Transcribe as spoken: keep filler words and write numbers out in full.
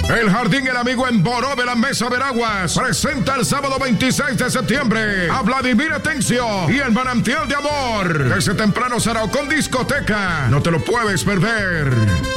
El Jardín El Amigo en Boró de la Mesa Veraguas presenta el sábado veintiséis de septiembre a Vladimir Atencio y el Manantial de Amor. Desde temprano será con discoteca. No te lo puedes perder.